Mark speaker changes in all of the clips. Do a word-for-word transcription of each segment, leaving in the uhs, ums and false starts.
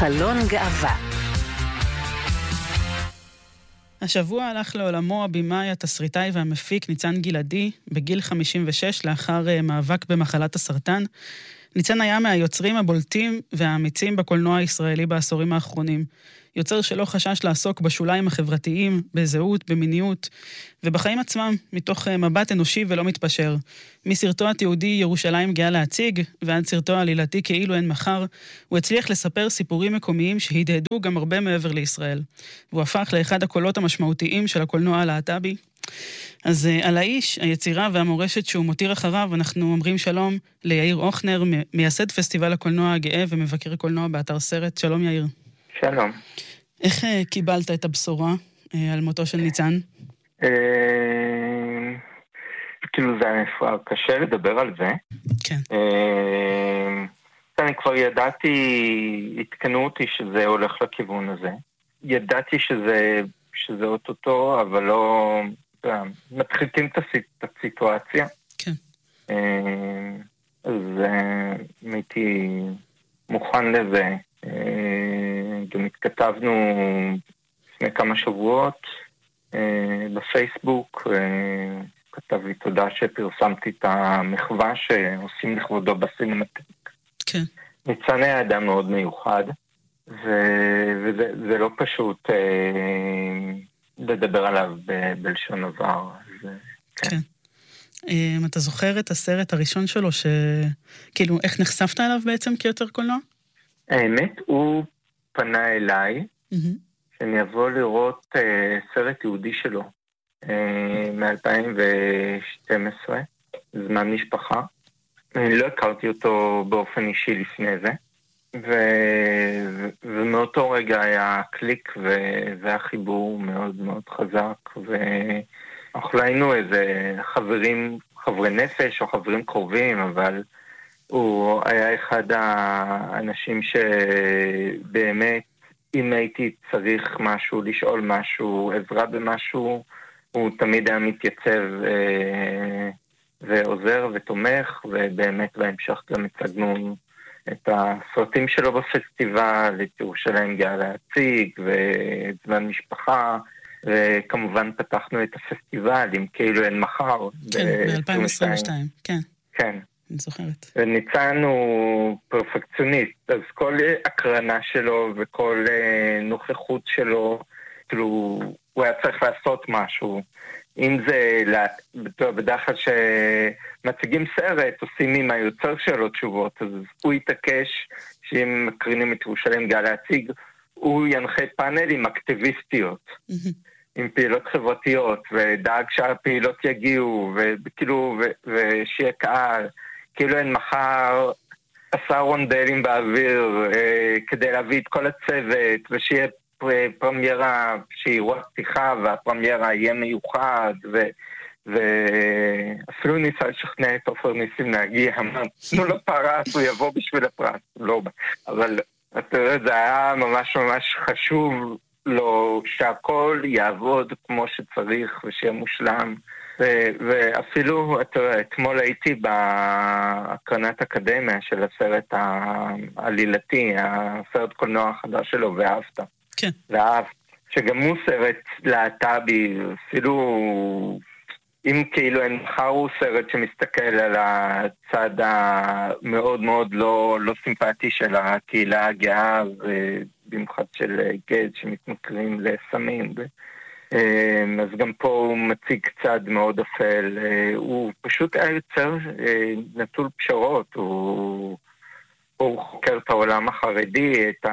Speaker 1: חלון גאווה.
Speaker 2: השבוע הלך לעולמו הבמאי, התסריטאי והמפיק ניצן גלעדי בגיל חמישים ושש לאחר מאבק במחלת הסרטן. ניצן היה מהיוצרים הבולטים והאמיצים בקולנוע הישראלי בעשורים האחרונים. יוצר שלא חשש לעסוק בשוליים החברתיים, בזהות, במיניות, ובחיים עצמם, מתוך מבט אנושי ולא מתפשר. מסרטו התיעודי ירושלים גאה להציג, ועד סרטו העלילתי כאילו אין מחר, הוא הצליח לספר סיפורים מקומיים שהדהדו גם הרבה מעבר לישראל. והוא הפך לאחד הקולות המשמעותיים של הקולנוע הלהט"בי. אז uh, על האיש, היצירה והמורשת שהוא מותיר אחריו, אנחנו אומרים שלום ליאיר אוכנר, מייסד פסטיבל הקולנוע הגאה ומבקר קולנוע באתר סרט. שלום יאיר.
Speaker 3: שלום.
Speaker 2: איך uh, קיבלת את הבשורה uh, על מותו של ניצן?
Speaker 3: Uh, כאילו זה היה קשה לדבר על זה.
Speaker 2: כן.
Speaker 3: Uh, אני כבר ידעתי, התקנו אותי שזה הולך לכיוון הזה. ידעתי שזה, שזה אוטוטו, אבל לא... מתחילים את הסיטואציה.
Speaker 2: כן.
Speaker 3: אז הייתי מוכן לזה. גם התכתבנו לפני כמה שבועות בפייסבוק. כתב לי תודה שפרסמתי את המחווה שעושים לכבודו בסינמטק.
Speaker 2: כן.
Speaker 3: ניצן היה אדם מאוד מיוחד, וזה זה לא פשוט... לדבר עליו ב- בלשון עבר. אז, כן.
Speaker 2: כן. Um, אתה זוכר את הסרט הראשון שלו, ש... כאילו, איך נחשפת אליו בעצם כיותר קולנוע?
Speaker 3: האמת, הוא פנה אליי, mm-hmm. שאני אבוא לראות uh, סרט יהודי שלו, uh, מ-אלפיים ושתים עשרה, זמן משפחה. אני לא הכרתי אותו באופן אישי לפני זה. ו... ומאותו רגע היה קליק וזה החיבור מאוד מאוד חזק, ואנחנו היינו איזה חברים, חברי נפש או חברים קרובים, אבל הוא היה אחד האנשים שבאמת אם הייתי צריך משהו, לשאול משהו, עזרה במשהו, הוא תמיד היה מתייצב ועוזר ותומך, ובאמת בהמשך גם הצגנו את הסרטים שלו בפסטיבל, את ירושלים גאה להציג, ואת זמן משפחה, וכמובן פתחנו את הפסטיבל עם כאילו אין מחר.
Speaker 2: כן, ב-אלפיים עשרים ושתיים, כן.
Speaker 3: כן.
Speaker 2: אני זוכרת.
Speaker 3: וניצן הוא פרפקציוניסט, אז כל הקרנה שלו וכל נוכחות שלו, כאילו, הוא היה צריך לעשות משהו. אם זה, בדרך כלל שמציגים סרט, עושים עם היוצר שלו תשובות, אז הוא יתעקש שאם מקרינים את ירושלים גאה להציג, הוא ינחה פאנלים אקטיביסטיות, עם פעילות חברתיות, ודאג שהפעילות יגיעו, וכאילו, ושיהיה קהל, כאילו אין מחר עשה רונדלים באוויר, כדי להביא את כל הצוות, ושיהיה פרמיירה שהיא אירוע פתיחה, והפרמיירה יהיה מיוחד, ו... ואפילו ניסה לשכנע את עופר ניסים להגיע, אמרנו לו פרס, הוא יבוא בשביל הפרס, לא, אבל אתה יודע, זה היה ממש ממש חשוב לו שהכל יעבוד כמו שצריך ושיהיה מושלם, ו- ואפילו אתה יודע, אתמול הייתי בהקרנת אקדמיה של הסרט העלילתי, הסרט קולנוע החדש שלו, ואהבת.
Speaker 2: כן.
Speaker 3: ואהבת, שגם הוא סרט להט"בי, אפילו אם כאילו אין מחר הוא סרט שמסתכל על הצד המאוד מאוד לא, לא סימפטי של הקהילה הגאה, ובמיוחד של גד שמתמכרים לסמים. אז גם פה הוא מציג צד מאוד אפל, הוא פשוט היה יוצר נטול פשרות, הוא, הוא חוקר את העולם החרדי, את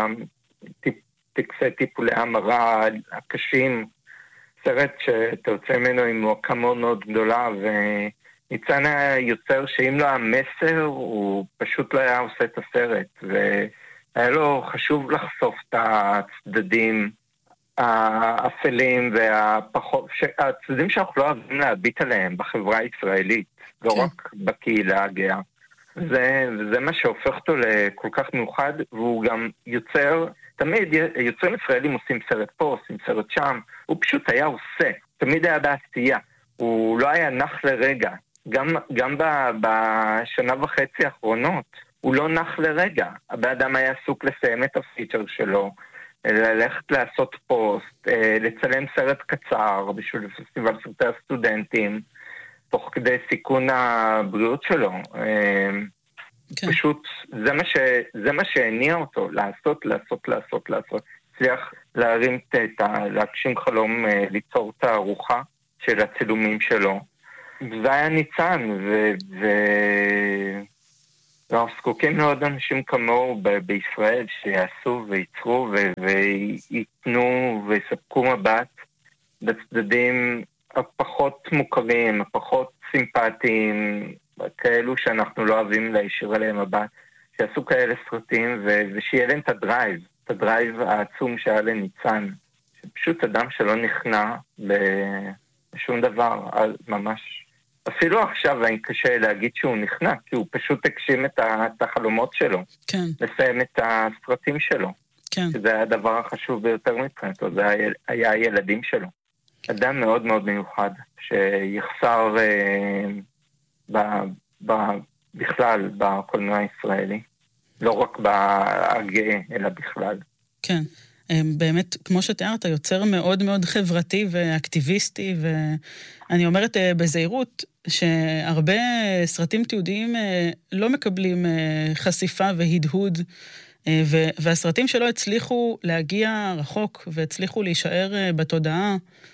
Speaker 3: הטקסי טיפולי המרה הקשים, סרט שתרצה ממנו עם מועקה מאוד מאוד גדולה, וניצן היה יוצר שאם לא המסר, הוא פשוט לא היה עושה את הסרט, והיה לו חשוב לחשוף את הצדדים האפלים והפחות, הצדדים שאנחנו לא אוהבים להביט עליהם בחברה הישראלית, לא רק בקהילה הגאה. זה, וזה מה שהופך אותו לכל כך מיוחד, והוא גם יוצר, תמיד יוצרים ישראלים עושים סרט פה, עושים סרט שם, הוא פשוט היה עושה, תמיד היה בעשייה, הוא לא היה נח לרגע, גם, גם ב, בשנה וחצי האחרונות, הוא לא נח לרגע. הבאדם היה עסוק לסיים את הפיצ'ר שלו, ללכת לעשות פוסט, לצלם סרט קצר בשביל פסטיבל סרטי הסטודנטים, תוך כדי סיכון הבריאות שלו. כן. פשוט זה מה, ש... זה מה שהניע אותו, לעשות, לעשות, לעשות, לעשות. הצליח להרים את ה... להגשים חלום, ליצור את הארוחה של הצילומים שלו. זה היה ניצן, ו... ו... אנחנו זקוקים לעוד אנשים כמוהו ב- בישראל שיעשו וייצרו ו- וייתנו ויספקו מבט בצדדים הפחות מוכרים, הפחות סימפטיים, כאלו שאנחנו לא אוהבים להישיר עליהם מבט, שיעשו כאלה סרטים ו- ושיהיה להם את הדרייב, את הדרייב העצום שהיה לניצן, שפשוט אדם שלא נכנע בשום דבר, ממש. אפילו עכשיו אני קשה להגיד שהוא נכנע, כי הוא פשוט הגשים את החלומות שלו.
Speaker 2: כן.
Speaker 3: לסיים את הסרטים שלו.
Speaker 2: כן.
Speaker 3: שזה היה הדבר החשוב ביותר מבחינתו, זה היה, היה הילדים שלו. אדם מאוד מאוד מיוחד, שיחסר אה, ב, ב, בכלל בקולנוע הישראלי. לא רק בהגאה, אלא בכלל.
Speaker 2: כן. באמת, כמו שתיארת, יוצר מאוד מאוד חברתי ואקטיביסטי, ואני אומרת בזהירות שהרבה סרטים תיעודיים לא מקבלים חשיפה והדהוד, והסרטים שלו הצליחו להגיע רחוק, והצליחו להישאר בתודעה,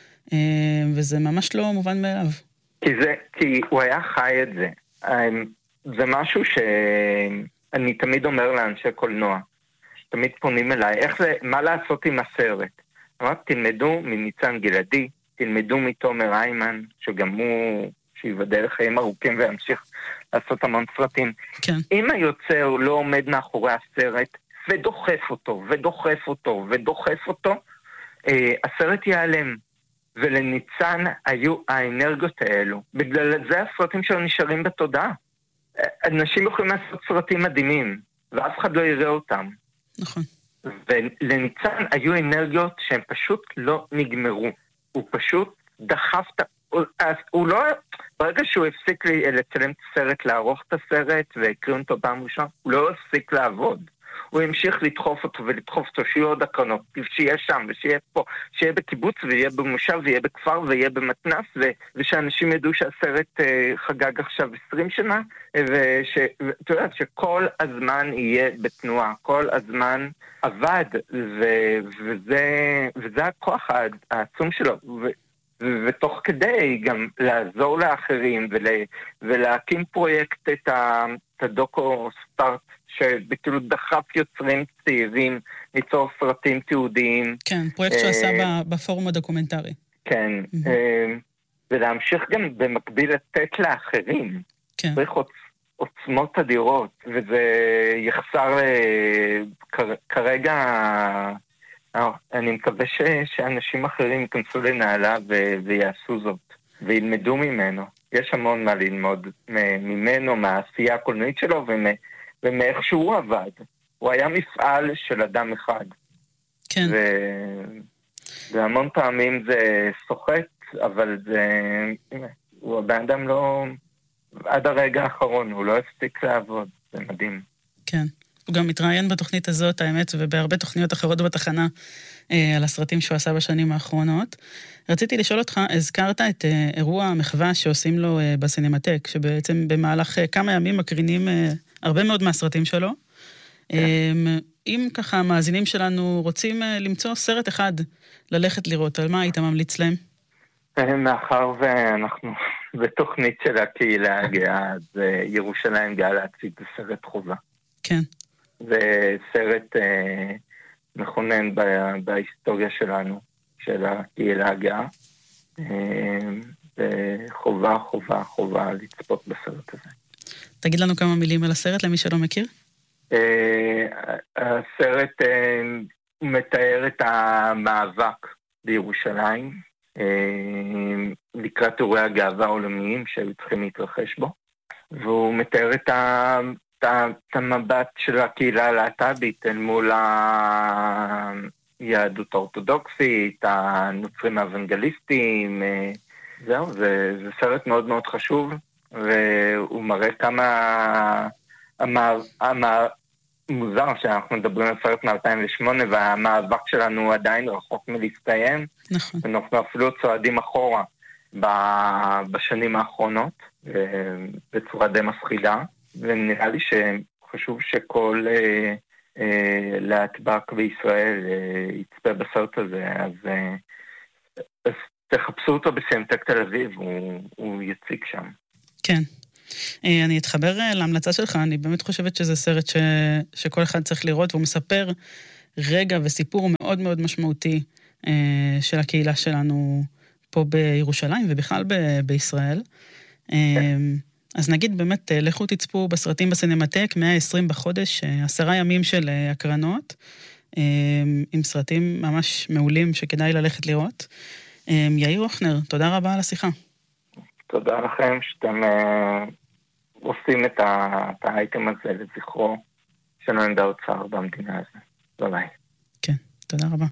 Speaker 2: וזה ממש לא מובן מאליו.
Speaker 3: כי, זה, כי הוא היה חי את זה. זה משהו שאני תמיד אומר לאנשי קולנוע, תמיד פונים אליי, איך זה, מה לעשות עם הסרט? אמרתי, תלמדו מניצן גלעדי, תלמדו מתומר איימן, שגם הוא, שיבדל חיים ארוכים וימשיך לעשות המון סרטים.
Speaker 2: כן.
Speaker 3: אם היוצר לא עומד מאחורי הסרט, ודוחף אותו, ודוחף אותו, ודוחף אותו, אה, הסרט ייעלם. ולניצן היו האנרגיות האלו. בגלל זה הסרטים שלו נשארים בתודעה. אנשים יכולים לעשות סרטים מדהימים, ואף אחד לא יראה אותם.
Speaker 2: נכון.
Speaker 3: ולניצן היו אנרגיות שהן פשוט לא נגמרו. הוא פשוט דחף את... הוא לא... ברגע שהוא הפסיק לצלם את הסרט, לערוך את הסרט, והקריאו אותו פעם ראשונה, הוא לא הפסיק לעבוד. הוא המשיך לדחוף אותו ולדחוף אותו, שיהיה עוד הקרנות, שיהיה שם ושיהיה פה, שיהיה בקיבוץ ויהיה במושב ויהיה בכפר ויהיה במתנס, ו- ושאנשים ידעו שהסרט uh, חגג עכשיו עשרים שנה, ואתה יודע, שכל הזמן יהיה בתנועה, כל הזמן עבד, ו- וזה, וזה הכוח העצום שלו, ו- ו- ותוך כדי גם לעזור לאחרים ול- ולהקים פרויקט את, ה- את הדוקו סטארט, שבכאילו דחף יוצרים צעירים ליצור סרטים תיעודיים.
Speaker 2: כן, פרויקט שהוא עשה בפורום הדוקומנטרי.
Speaker 3: כן, ולהמשיך גם במקביל לתת לאחרים.
Speaker 2: כן.
Speaker 3: צריך עוצמות אדירות, וזה יחסר כרגע, אני מקווה שאנשים אחרים ייכנסו לנעלה ויעשו זאת, וילמדו ממנו. יש המון מה ללמוד ממנו, מהעשייה הקולנועית שלו, ומ... ומאיך שהוא עבד. הוא היה מפעל של אדם אחד.
Speaker 2: כן.
Speaker 3: ו... והמון פעמים זה סוחט, אבל זה... הוא הבן אדם לא... עד הרגע האחרון, הוא לא הפסיק לעבוד. זה מדהים.
Speaker 2: כן. הוא גם מתראיין בתוכנית הזאת, האמת, ובהרבה תוכניות אחרות בתחנה, אה, על הסרטים שהוא עשה בשנים האחרונות. רציתי לשאול אותך, הזכרת את אה, אירוע המחווה שעושים לו אה, בסינמטק, שבעצם במהלך אה, כמה ימים מקרינים אה, הרבה מאוד מהסרטים שלו. כן. אה, אם ככה המאזינים שלנו רוצים אה, למצוא סרט אחד ללכת לראות, על מה היית ממליץ להם?
Speaker 3: מאחר ואנחנו בתוכנית של הקהילה הגאה, אז אה, ירושלים גאה להציג בסרט חובה.
Speaker 2: כן.
Speaker 3: זה סרט אה, מכונן ב- בהיסטוריה שלנו, של הקהילה הגאה. אה, חובה, חובה, חובה לצפות בסרט הזה.
Speaker 2: תגיד לנו כמה מילים על הסרט, למי שלא מכיר.
Speaker 3: אה, הסרט אה, מתאר את המאבק בירושלים, אה, לקראת אירועי הגאווה העולמיים שהיו צריכים להתרחש בו, והוא מתאר את ה... את המבט של הקהילה הלהט"בית אל מול היהדות האורתודוקסית, הנוצרים האוונגליסטים, זהו, זה, זה סרט מאוד מאוד חשוב, והוא מראה כמה מוזר שאנחנו מדברים על סרט מ-אלפיים ושמונה, והמאבק שלנו עדיין רחוק מלהסתיים.
Speaker 2: נכון.
Speaker 3: אנחנו אפילו צועדים אחורה בשנים האחרונות, בצורה די מפחידה, ונראה לי שחשוב שכל להטבק בישראל יצפה בסרט הזה, אז, אז תחפשו אותו בסינמטק תל אביב, הוא, הוא יציג שם.
Speaker 2: כן. אני אתחבר להמלצה שלך, אני באמת חושבת שזה סרט ש... שכל אחד צריך לראות, והוא מספר רגע וסיפור מאוד מאוד משמעותי של הקהילה שלנו פה בירושלים, ובכלל ב... בישראל. אז נגיד באמת, לכו תצפו בסרטים בסינמטק, מאה ועשרים בחודש, עשרה ימים של הקרנות, עם סרטים ממש מעולים שכדאי ללכת לראות. יאיר הוכנר, תודה רבה על השיחה.
Speaker 3: תודה לכם שאתם עושים את האייטם הזה לזכרו של נענדה אוצר במדינה הזו. ביי.
Speaker 2: כן, תודה רבה.